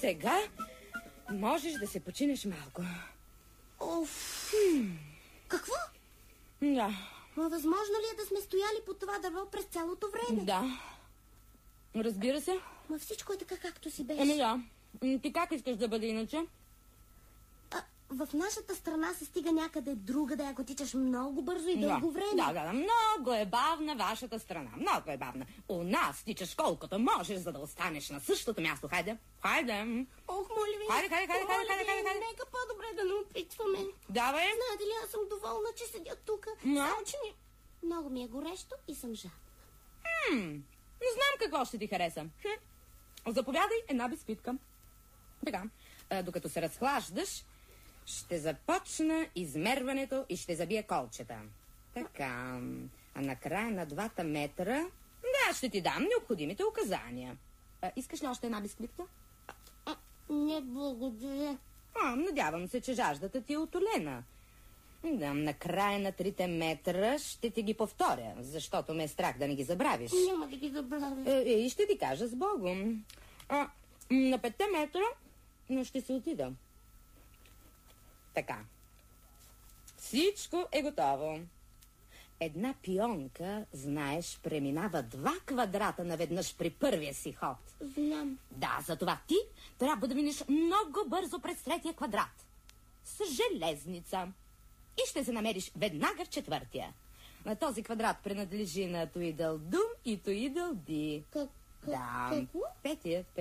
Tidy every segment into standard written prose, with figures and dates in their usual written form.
Сега можеш да се починеш малко. Оф! Какво? Да. Възможно ли е да сме стояли по това дърво през цялото време? Да. Разбира се. Ма всичко е така, както си беше. Да. Ти как искаш да бъде иначе? В нашата страна се стига някъде другаде, ако тичаш много бързо и дълго време. Да. Много е бавна вашата страна. Много е бавна. У нас тичаш колкото можеш, за да останеш на същото място. Хайде. Ох, моля ви. Хайде. Нека по-добре да не опитваме. Давай. Знаете ли, аз съм доволна, че седя тук. Само, че много ми е горещо и съм жадна. Не знам какво ще ти хареса. Заповядай една бисквитка. Така, докато се разхлаждаш, ще започна измерването и ще забия колчета. Така, а накрая на 2 метра, ще ти дам необходимите указания. Искаш ли още една бисквитка? Не, благодаря. Надявам се, че жаждата ти е утолена. Да, накрая на 3 метра ще ти ги повторя, защото ме е страх да не ги забравиш. Няма да ги забравя. И ще ти кажа с Богом. На 5 метра ще се отида. Така. Всичко е готово. Една пионка, знаеш, преминава 2 квадрата наведнъж при първия си ход. Знам. Да, затова ти трябва да минеш много бързо през 3-я квадрат. С железница. И ще се намериш веднага в 4-я. На този квадрат принадлежи на Туидълдум и Туидълди. Да. Какво? Петият.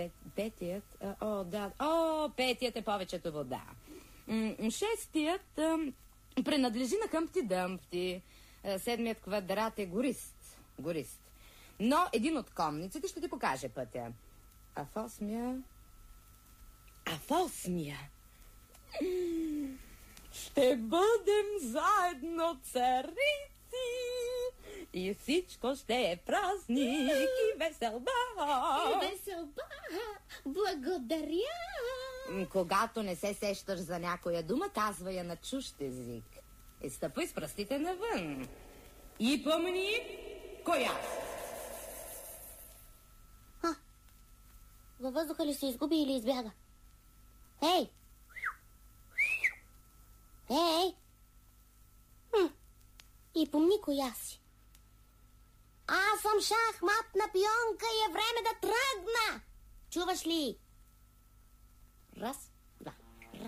Петият е повечето вода. 6-тият принадлежи на Хъмпти Дъмпти. 7-ият квадрат е горист. Но един от конниците ще ти покаже пътя. А в 8-я ще бъдем заедно царици и всичко ще е празник и веселба. Благодаря. Когато не се сещаш за някоя дума, казва я на чужд език. И стъпай с пръстите навън. И помни, коя? Във въздуха ли се изгуби или избяга? Ей! И помни коя си. Аз съм шахматна пионка и е време да тръгна. Чуваш ли? Раз,